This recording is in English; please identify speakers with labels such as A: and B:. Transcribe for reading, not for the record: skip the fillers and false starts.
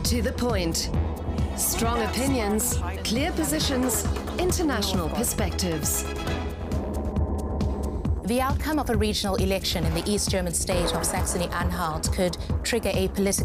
A: To the point. Strong opinions, clear positions, international perspectives.
B: The outcome of a regional election in the East German state of Saxony-Anhalt could trigger a political